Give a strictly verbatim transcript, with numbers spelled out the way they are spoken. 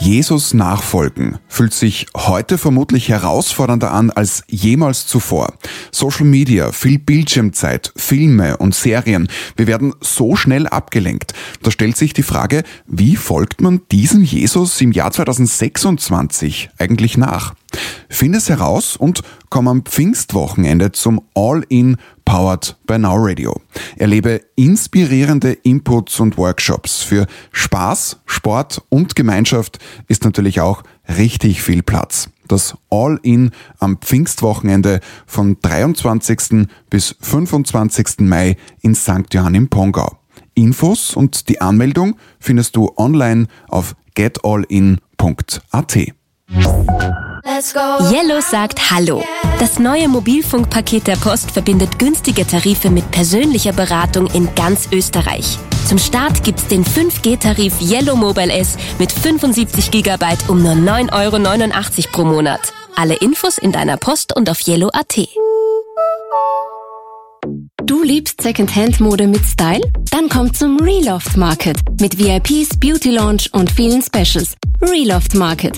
Jesus nachfolgen fühlt sich heute vermutlich herausfordernder an als jemals zuvor. Social Media, viel Bildschirmzeit, Filme und Serien. Wir werden so schnell abgelenkt. Da stellt sich die Frage, wie folgt man diesem Jesus im Jahr zweitausendsechsundzwanzig eigentlich nach? Finde es heraus und komm am Pfingstwochenende zum All-In Powered by Now Radio. Erlebe inspirierende Inputs und Workshops. Für Spaß, Sport und Gemeinschaft ist natürlich auch richtig viel Platz. Das All-In am Pfingstwochenende von dreiundzwanzigsten bis fünfundzwanzigsten Mai in Sankt Johann im Pongau. Infos und die Anmeldung findest du online auf get all in punkt a t. Yellow sagt Hallo. Das neue Mobilfunkpaket der Post verbindet günstige Tarife mit persönlicher Beratung in ganz Österreich. Zum Start gibt's den fünf G Tarif Yellow Mobile S mit fünfundsiebzig Gigabyte um nur neun Euro neunundachtzig pro Monat. Alle Infos in deiner Post und auf yellow punkt a t. Du liebst Secondhand-Mode mit Style? Dann komm zum Reloft Market mit V I Ps, Beauty Lounge und vielen Specials. Reloft Market.